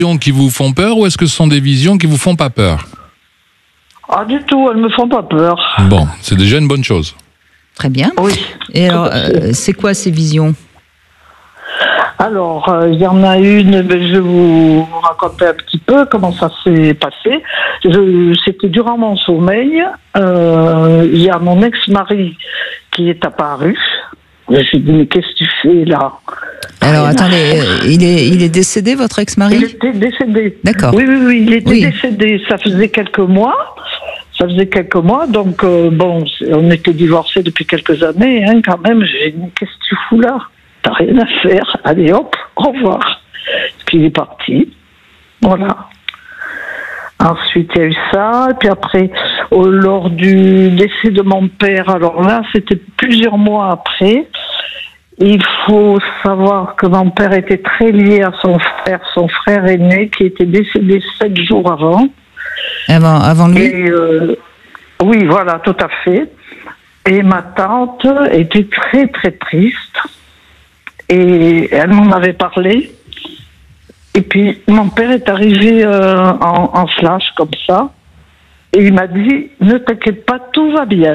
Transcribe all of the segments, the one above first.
visions qui vous font peur ou est-ce que ce sont des visions qui vous font pas peur? Ah, du tout, elles me font pas peur. Bon, c'est déjà une bonne chose. Très bien. Oui. Et alors, c'est quoi ces visions? Alors, il y en a une, je vais vous raconter un petit peu comment ça s'est passé. C'était durant mon sommeil. Il y a mon ex-mari qui est apparu. Je lui ai dit, mais qu'est-ce que tu fais là? Alors, attendez, il est décédé, votre ex-mari? Il était décédé. D'accord. Oui, il était décédé. Ça faisait quelques mois. Donc, bon, on était divorcés depuis quelques années, hein, quand même. J'ai dit, qu'est-ce que tu fous là? T'as rien à faire. Allez, hop, au revoir. Puis il est parti. Voilà. Ensuite, il y a eu ça. Et puis après, lors du décès de mon père, alors là, c'était plusieurs mois après. Il faut savoir que mon père était très lié à son frère aîné, qui était décédé 7 jours avant. Avant lui? Et, oui, voilà, tout à fait. Et ma tante était très, très triste. Et elle m'en avait parlé. Et puis, mon père est arrivé en flash, comme ça. Et il m'a dit, ne t'inquiète pas, tout va bien.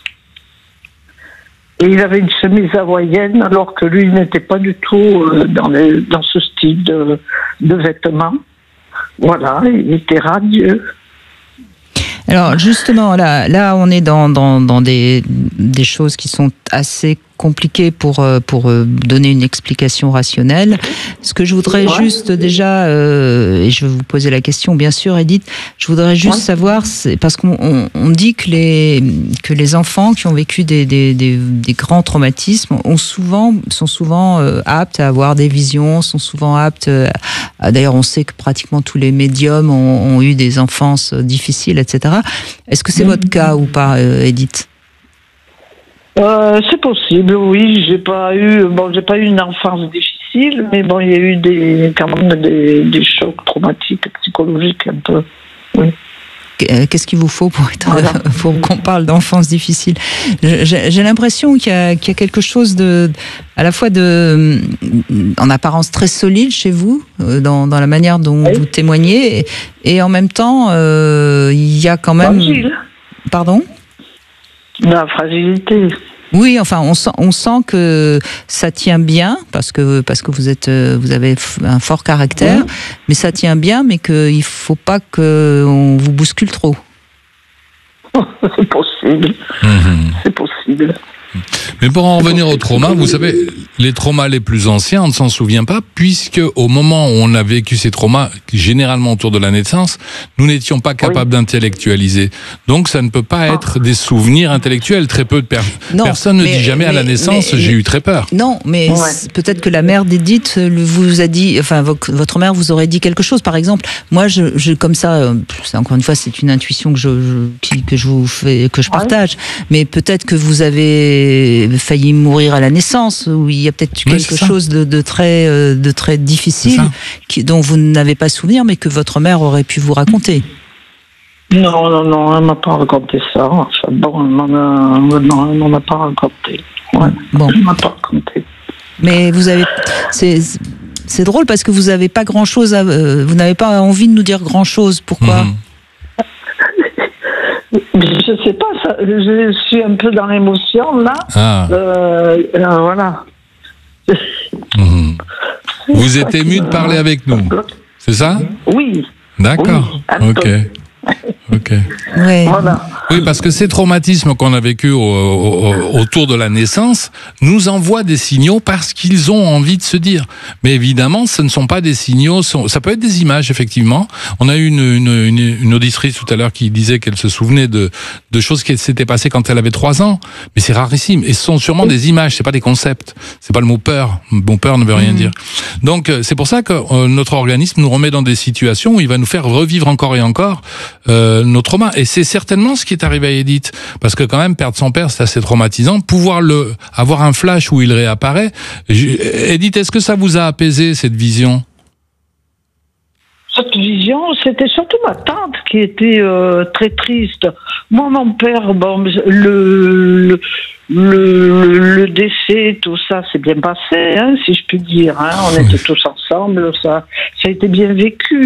Et il avait une chemise hawaïenne, alors que lui n'était pas du tout dans ce style de vêtements. Voilà, il était radieux. Alors justement, là, on est dans des choses qui sont assez compliquées pour donner une explication rationnelle. Ce que je voudrais juste déjà, et je vais vous poser la question, bien sûr, Edith, je voudrais juste savoir, parce qu'on dit que les enfants qui ont vécu des grands traumatismes sont souvent aptes à avoir des visions, sont souvent aptes. D'ailleurs, on sait que pratiquement tous les médiums ont eu des enfances difficiles, etc. Est-ce que c'est votre cas ou pas, Edith? C'est possible, oui. J'ai pas eu une enfance difficile, mais bon, il y a eu quand même des chocs traumatiques, psychologiques un peu. Oui. Qu'est-ce qu'il vous faut pour qu'on parle d'enfance difficile? J'ai l'impression qu'il y a quelque chose à la fois en apparence très solide chez vous, dans la manière dont vous témoignez, et en même temps, il y a quand même... Fragile. Pardon? La fragilité. Oui, enfin, on sent que ça tient bien parce que vous avez un fort caractère, mais ça tient bien, mais qu'il faut pas qu'on vous bouscule trop. C'est possible. C'est possible. Mais pour en revenir au trauma, vous savez, les traumas les plus anciens, on ne s'en souvient pas, puisque au moment où on a vécu ces traumas, généralement autour de la naissance, nous n'étions pas capables d'intellectualiser. Donc ça ne peut pas être des souvenirs intellectuels. Très peu de personne ne dit jamais à la naissance, j'ai eu très peur. Non, mais peut-être que la mère d'Edith vous a dit, enfin votre mère vous aurait dit quelque chose. Par exemple, moi, comme ça, encore une fois, c'est une intuition que je partage. Mais peut-être que vous avez failli mourir à la naissance, où il y a peut-être quelque chose de très difficile dont vous n'avez pas souvenir, mais que votre mère aurait pu vous raconter. Non, elle m'a pas raconté ça. Enfin, bon, elle m'en a pas raconté. Ouais. Bon. Elle m'a pas raconté. Mais c'est drôle parce que vous n'avez pas grand-chose vous n'avez pas envie de nous dire grand-chose. Pourquoi? Je sais pas, je suis un peu dans l'émotion là. Voilà. Vous êtes ému de parler avec nous, c'est ça? Oui. D'accord. Oui, Ok. Ouais. Voilà. Oui, parce que ces traumatismes qu'on a vécus autour de la naissance nous envoient des signaux parce qu'ils ont envie de se dire. Mais évidemment, ce ne sont pas des signaux, ça peut être des images, effectivement. On a eu une auditrice tout à l'heure qui disait qu'elle se souvenait de choses qui s'étaient passées quand elle avait 3 ans. Mais c'est rarissime. Et ce sont sûrement des images, c'est pas des concepts. C'est pas le mot peur. Le mot peur ne veut rien dire. Donc, c'est pour ça que notre organisme nous remet dans des situations où il va nous faire revivre encore et encore nos traumas. Et c'est certainement ce qui est arrivé à Edith. Parce que quand même, perdre son père, c'est assez traumatisant. Pouvoir avoir un flash où il réapparaît. Edith, est-ce que ça vous a apaisé, cette vision? C'est autre vision, c'était surtout ma tante qui était très triste. Moi, mon père, bon, le décès, tout ça, c'est bien passé, hein, si je puis dire. Hein. On était tous ensemble, ça a été bien vécu.